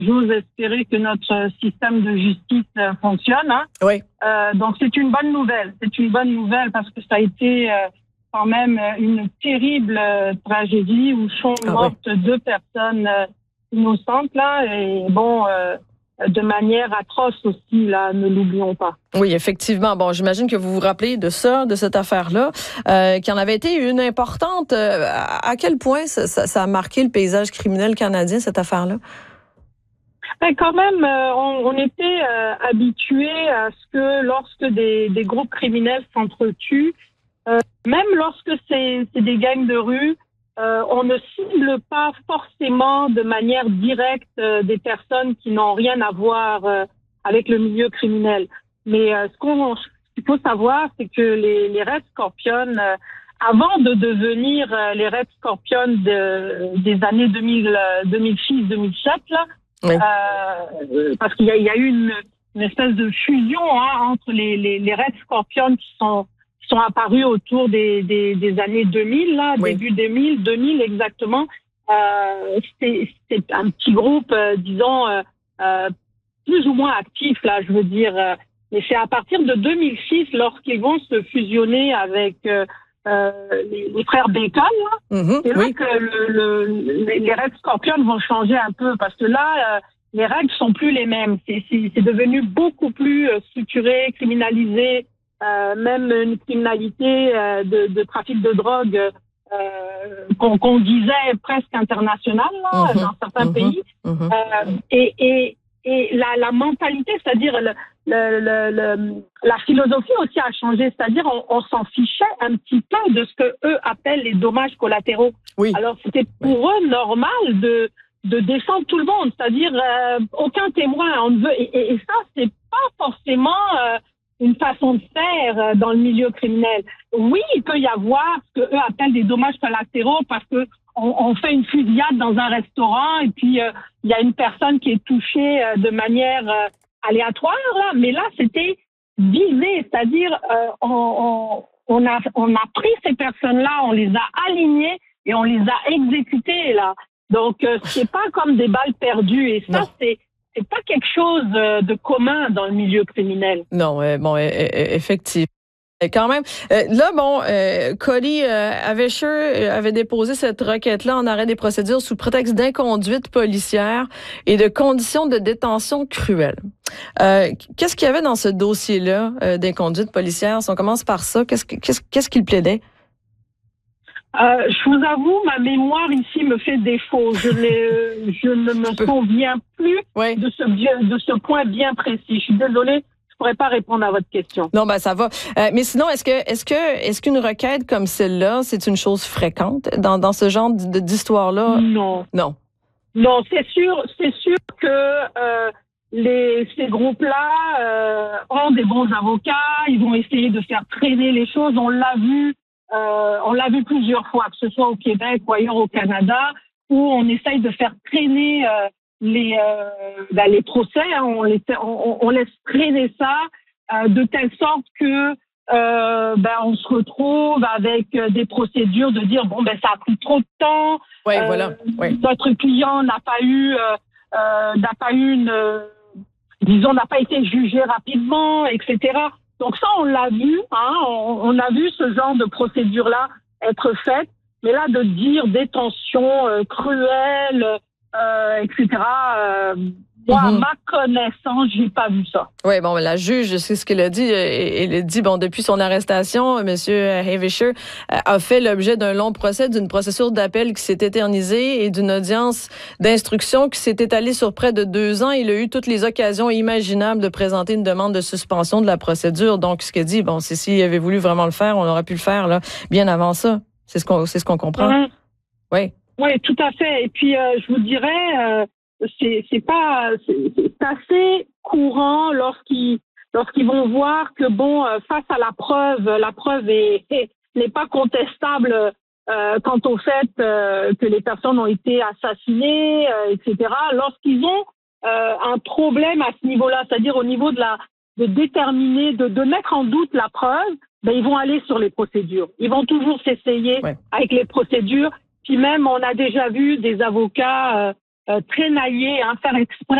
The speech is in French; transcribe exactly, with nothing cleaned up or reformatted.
j'ose espérer que notre système de justice euh, fonctionne. Hein. Oui. Euh, donc c'est une bonne nouvelle. C'est une bonne nouvelle parce que ça a été euh, quand même une terrible euh, tragédie où sont Ah, mortes oui. deux personnes euh, innocentes là et bon euh, de manière atroce aussi là, ne l'oublions pas. Oui, effectivement. Bon, j'imagine que vous vous rappelez de ça, de cette affaire-là, euh, qui en avait été une importante. Euh, à quel point ça, ça, ça a marqué le paysage criminel canadien, cette affaire-là? Ben quand même, euh, on, on était euh, habitués à ce que lorsque des, des groupes criminels s'entretuent, euh, même lorsque c'est, c'est des gangs de rue, euh, on ne cible pas forcément de manière directe euh, des personnes qui n'ont rien à voir euh, avec le milieu criminel. Mais euh, ce qu'on ce qu'il faut savoir, c'est que les, les Red Scorpions, euh, avant de devenir euh, les Red Scorpions de, des années deux mille, deux mille six deux mille sept, là, Oui. euh, parce qu'il y a, il y a eu une, une espèce de fusion hein, entre les, les, les Red Scorpions qui sont qui sont apparus autour des, des, des années deux mille, là, Oui. début deux mille, deux mille exactement. Euh, c'est, c'est un petit groupe, euh, disons, euh, euh, plus ou moins actif, là, je veux dire. Euh, mais c'est à partir de deux mille six, lorsqu'ils vont se fusionner avec euh, euh, les, les frères Bacon, là, Mm-hmm. c'est là Oui. que le, le, les, les Red Scorpions vont changer un peu, parce que là, euh, les règles sont plus les mêmes. C'est, c'est, c'est devenu beaucoup plus euh, structuré, criminalisé, euh, même une criminalité euh, de, de trafic de drogue euh, qu'on, qu'on disait presque internationale là, Mm-hmm. dans certains Mm-hmm. pays. Mm-hmm. Euh, et et, et la, la mentalité, c'est-à-dire le, le, le, le, la philosophie aussi a changé. C'est-à-dire on, on s'en fichait un petit peu de ce que eux appellent les dommages collatéraux. Oui. Alors c'était pour eux normal de de défendre tout le monde, c'est-à-dire euh, aucun témoin. On ne veut et, et, et ça c'est pas forcément euh, une façon de faire euh, dans le milieu criminel. Oui, il peut y avoir ce que eux appellent des dommages collatéraux parce que on, on fait une fusillade dans un restaurant et puis il euh, y a une personne qui est touchée euh, de manière euh, aléatoire là, mais là c'était visé, c'est-à-dire euh, on, on, on a on a pris ces personnes-là, on les a alignées et on les a exécutées là. Donc euh, c'est pas comme des balles perdues et ça Non. c'est c'est pas quelque chose euh, de commun dans le milieu criminel. Non, euh, bon, euh, euh, effectivement. Quand même. Euh, là, bon, euh, Cody euh, Avecher euh, avait déposé cette requête-là en arrêt des procédures sous prétexte d'inconduite policière et de conditions de détention cruelles. Euh, qu'est-ce qu'il y avait dans ce dossier-là euh, d'inconduite policière? Si on commence par ça, qu'est-ce, que, qu'est-ce, qu'est-ce qu'il plaidait? Euh, je vous avoue, ma mémoire ici me fait défaut. Je, n'ai, je ne me souviens plus Oui. de ce, de ce point bien précis. Je suis désolée. Je pourrais pas répondre à votre question. Non, ben ça va. Euh, mais sinon, est-ce que, est-ce que, est-ce qu'une requête comme celle-là, c'est une chose fréquente dans, dans ce genre de, d'histoire-là? Non. Non. Non, c'est sûr, c'est sûr que euh, les, ces groupes-là euh, ont des bons avocats. Ils vont essayer de faire traîner les choses. On l'a vu, euh, on l'a vu plusieurs fois, que ce soit au Québec ou ailleurs au Canada, où on essaye de faire traîner euh, les euh, ben, les procès, hein, on, les, on, on laisse traîner ça euh, de telle sorte que euh, ben on se retrouve avec des procédures de dire bon ben ça a pris trop de temps. Oui, euh, voilà. Oui. Notre client n'a pas eu euh, euh, n'a pas eu une euh, disons n'a pas été jugé rapidement, et cetera. Donc ça on l'a vu, hein, on, on a vu ce genre de procédure là être faite, mais là de dire détention euh, cruelle. Euh, et cetera. Euh, moi, à Mm-hmm. ma connaissance, j'ai pas vu ça. Oui, bon, la juge, c'est ce qu'elle a dit. Elle a dit, bon, depuis son arrestation, M. Avecher a fait l'objet d'un long procès, d'une procédure d'appel qui s'est éternisée et d'une audience d'instruction qui s'est étalée sur près de deux ans. Il a eu toutes les occasions imaginables de présenter une demande de suspension de la procédure. Donc, ce qu'elle dit, bon, c'est s'il avait voulu vraiment le faire, on aurait pu le faire là bien avant ça. C'est ce qu'on, c'est ce qu'on comprend. Mm-hmm. Oui. Oui, tout à fait. Et puis, euh, je vous dirais, euh, c'est, c'est pas, c'est, c'est assez courant lorsqu'ils, lorsqu'ils vont voir que bon, euh, face à la preuve, la preuve est, est n'est pas contestable euh, quant au fait euh, que les personnes ont été assassinées, euh, et cetera. Lorsqu'ils ont euh, un problème à ce niveau-là, c'est-à-dire au niveau de la, de déterminer, de, de mettre en doute la preuve, ben ils vont aller sur les procédures. Ils vont toujours s'essayer Ouais. avec les procédures. Puis même, on a déjà vu des avocats euh, euh, traînailler, hein, faire exprès